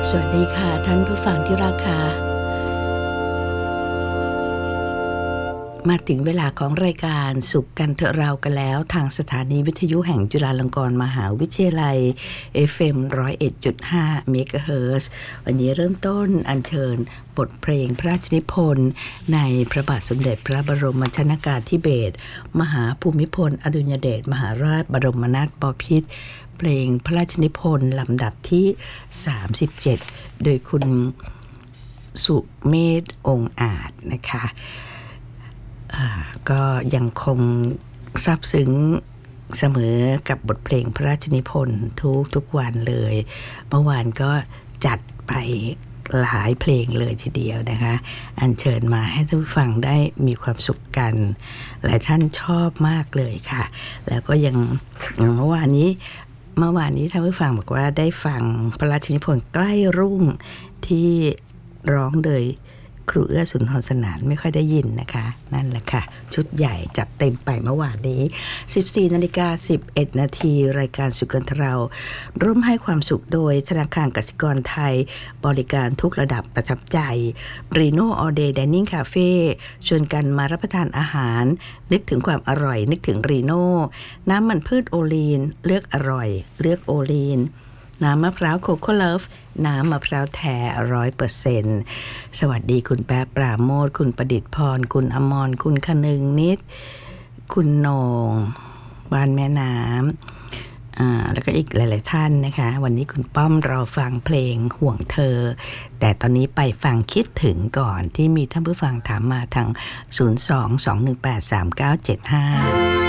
สวัสดีค่ะท่านผู้ฟังที่รักค่ะมาถึงเวลาของรายการสุขกันเถอะเรากันแล้วทางสถานีวิทยุแห่งจุฬาลงกรณ์มหาวิทยาลัย FM 101.5 เมกะเฮิรตซ์วันนี้เริ่มต้นอัญเชิญบทเพลงพระราชนิพนธ์ในพระบาทสมเด็จพระบรมชนกาธิเบศรมหาภูมิพลอดุลยเดชมหาราชบรมนาถบพิตรเพลงพระราชนิพนธ์ลำดับที่37โดยคุณสุเมธองค์อาจนะคะก็ยังคงซาบซึ้งเสมอกับบทเพลงพระราชนิพนธ์ทุกวันเลยเมื่อวานก็จัดไปหลายเพลงเลยทีเดียวนะคะอัญเชิญมาให้ท่านผู้ฟังได้มีความสุขกันหลายท่านชอบมากเลยค่ะแล้วก็ยังเมื่อวานนี้ท่านผู้ฟังบอกว่าได้ฟังพระราชนิพนธ์ใกล้รุ่งที่ร้องโดยครูเอื้อสุนทรสนานไม่ค่อยได้ยินนะคะนั่นแหละค่ะชุดใหญ่จัดเต็มไปเมื่อวานนี้ 14:11 นาทีรายการสุขกันเถอะเราร่วมให้ความสุขโดยธนาคารกสิกรไทยบริการทุกระดับประทับใจ Reno All Day Dining Cafe ชวนกันมารับประทานอาหารนึกถึงความอร่อยนึกถึง Reno น้ำมันพืชโอลีนเลือกอร่อยเลือกโอลีนน้ำมะพร้าวโคโค่เลิฟน้ำมะพร้าวแท้ 100% สวัสดีคุณแป๊ะปราโมทย์คุณประดิษฐ์พรคุณอมรคุณคนึงนิดคุณโหน่งบ้านแม่น้ำแล้วก็อีกหลายๆท่านนะคะวันนี้คุณป้อมรอฟังเพลงห่วงเธอแต่ตอนนี้ไปฟังคิดถึงก่อนที่มีท่านผู้ฟังถามมาทาง 02-218-3975